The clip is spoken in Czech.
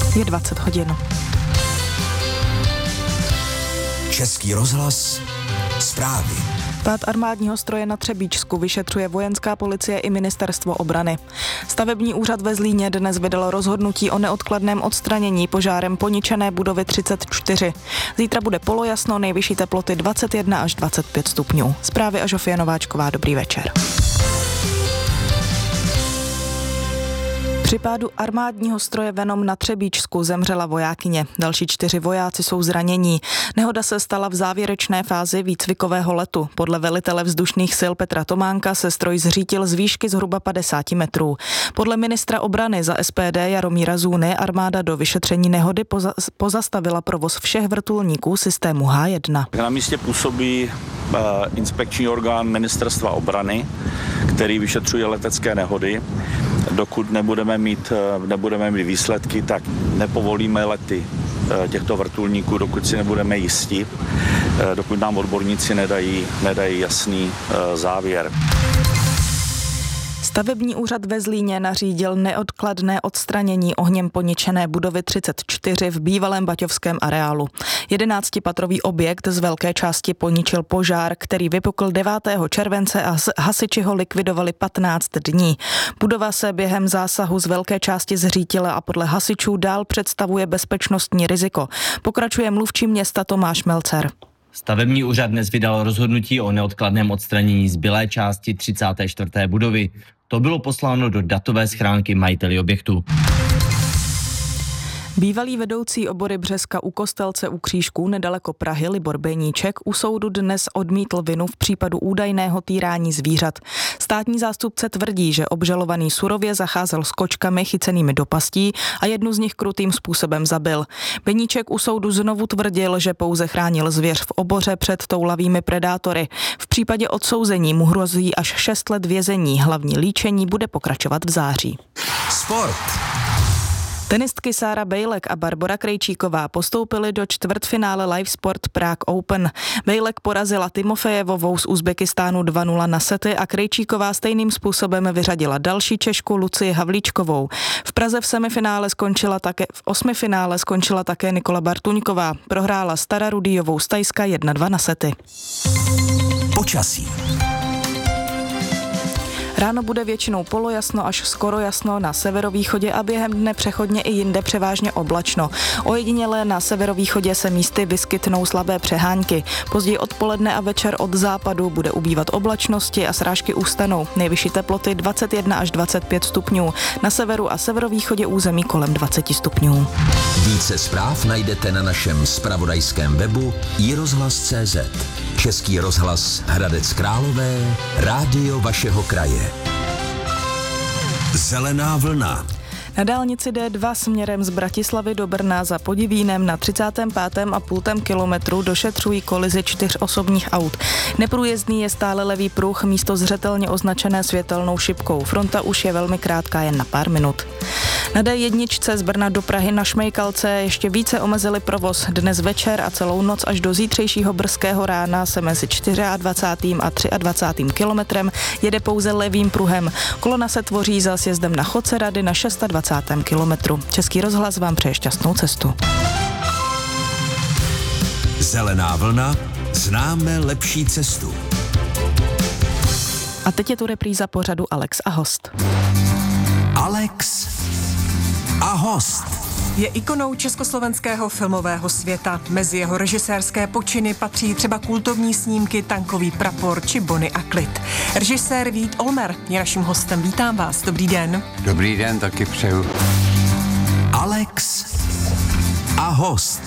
Je 20 hodin. Český rozhlas, zprávy. Pád armádního stroje na Třebíčsku vyšetřuje vojenská policie i ministerstvo obrany. Stavební úřad ve Zlíně dnes vydal rozhodnutí o neodkladném odstranění požárem poničené budovy 34. Zítra bude polojasno, nejvyšší teploty 21 až 25 stupňů. Zprávy a Žofie Nováčková, dobrý večer. Při pádu armádního stroje Venom na Třebíčsku zemřela vojákyně. Další 4 vojáci jsou zranění. Nehoda se stala v závěrečné fázi výcvikového letu. Podle velitele vzdušných sil Petra Tománka se stroj zřítil z výšky zhruba 50 metrů. Podle ministra obrany za SPD Jaromíra Zůny armáda do vyšetření nehody pozastavila provoz všech vrtulníků systému H1. Na místě působí inspekční orgán ministerstva obrany, který vyšetřuje letecké nehody. Dokud nebudeme mít výsledky, tak nepovolíme lety těchto vrtulníků, dokud si nebudeme jisti, dokud nám odborníci nedají jasný závěr. Stavební úřad ve Zlíně nařídil neodkladné odstranění ohněm poničené budovy 34 v bývalém baťovském areálu. 11patrový objekt z velké části poničil požár, který vypukl 9. července a hasiči ho likvidovali 15 dní. Budova se během zásahu z velké části zřítila a podle hasičů dál představuje bezpečnostní riziko. Pokračuje mluvčí města Tomáš Melcer. Stavební úřad dnes vydal rozhodnutí o neodkladném odstranění zbylé části 34. budovy. To bylo posláno do datové schránky majiteli objektu. Bývalý vedoucí obory Břeska u Kostelce u Křížků nedaleko Prahy Libor Beníček u soudu dnes odmítl vinu v případu údajného týrání zvířat. Státní zástupce tvrdí, že obžalovaný surově zacházel s kočkami chycenými do pastí a jednu z nich krutým způsobem zabil. Beníček u soudu znovu tvrdil, že pouze chránil zvěř v oboře před toulavými predátory. V případě odsouzení mu hrozí až 6 let vězení. Hlavní líčení bude pokračovat v září. Sport. Tenistky Sára Bejlek a Barbora Krejčíková postoupily do čtvrtfinále Live Sport Prague Open. Bejlek porazila Timofejevovou z Uzbekistánu 2-0 na sety a Krejčíková stejným způsobem vyřadila další Češku Lucii Havlíčkovou. V Praze v osmifinále skončila také Nikola Bartuňková. Prohrála Stara Rudijovou z Tajska 1-2 na sety. Počasí. Ráno bude většinou polojasno až skoro jasno na severovýchodě a během dne přechodně i jinde převážně oblačno. Ojediněle na severovýchodě se místy vyskytnou slabé přehánky. Později odpoledne a večer od západu bude ubývat oblačnosti a srážky ustanou. Nejvyšší teploty 21 až 25 stupňů. Na severu a severovýchodě území kolem 20 stupňů. Více zpráv najdete na našem zpravodajském webu iRozhlas.cz. Český rozhlas Hradec Králové, rádio vašeho kraje. Zelená vlna. Na dálnici D2 směrem z Bratislavy do Brna za Podivínem na 35,5 kilometru došetřují kolizi 4 osobních aut. Neprůjezdný je stále levý pruh, místo zřetelně označené světelnou šipkou. Fronta už je velmi krátká, jen na pár minut. Na D1 z Brna do Prahy na Šmejkalce ještě více omezili provoz. Dnes večer a celou noc až do zítřejšího brzkého rána se mezi 24. a 23. kilometrem jede pouze levým pruhem. Kolona se tvoří za sjezdem na Chodce Rady na 26. kilometru. Český rozhlas vám přeje šťastnou cestu. Zelená vlna, známe lepší cestu. A teď je tu repríza pořadu Alex a host. Alex a host. Je ikonou československého filmového světa. Mezi jeho režisérské počiny patří třeba kultovní snímky Tankový prapor či Bonnie a Clyde. Režisér Vít Olmer je naším hostem. Vítám vás. Dobrý den. Dobrý den, taky přeju. Alex a host.